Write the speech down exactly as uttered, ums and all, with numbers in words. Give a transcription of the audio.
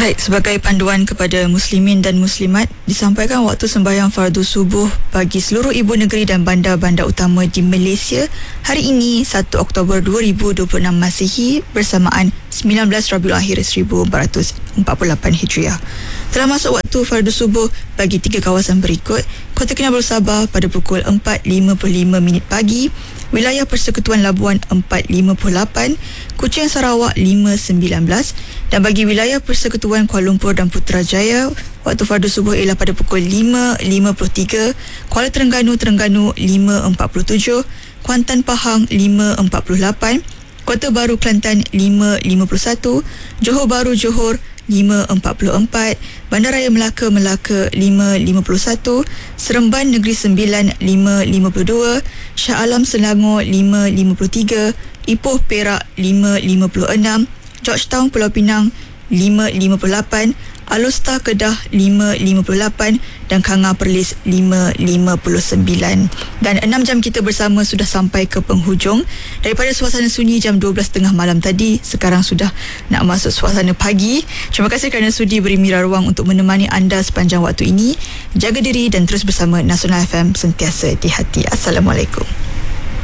Baik, sebagai panduan kepada muslimin dan muslimat, disampaikan waktu sembahyang fardu subuh bagi seluruh ibu negeri dan bandar-bandar utama di Malaysia hari ini satu Oktober dua ribu dua puluh enam Masihi bersamaan sembilan belas Rabiul Akhir seribu empat ratus empat puluh lapan Hijriah. Telah masuk waktu fardu subuh bagi tiga kawasan berikut: Kota Kinabalu Sabah pada pukul empat lima puluh lima minit pagi, Wilayah Persekutuan Labuan empat lima puluh lapan, Kuching Sarawak lima sembilan belas, dan bagi Wilayah Persekutuan Kuala Lumpur dan Putrajaya waktu fardu subuh ialah pada pukul lima lima puluh tiga, Kuala Terengganu Terengganu lima empat puluh tujuh, Kuantan Pahang lima empat puluh lapan, Kota Baru Kelantan lima lima puluh satu, Johor Bahru Johor lima empat puluh empat, Bandaraya Melaka Melaka lima lima puluh satu, Seremban Negeri Sembilan lima lima puluh dua, Shah Alam Selangor lima lima puluh tiga, Ipoh Perak lima lima puluh enam, Georgetown Pulau Pinang lima lima puluh lapan, Alustar Kedah lima lima puluh lapan dan Kangar Perlis lima lima puluh sembilan. Dan enam jam kita bersama sudah sampai ke penghujung. Daripada suasana sunyi jam dua belas tiga puluh malam tadi, sekarang sudah nak masuk suasana pagi. Terima kasih kerana sudi beri Mira ruang untuk menemani anda sepanjang waktu ini. Jaga diri dan terus bersama Nasional F M, sentiasa di hati. Assalamualaikum.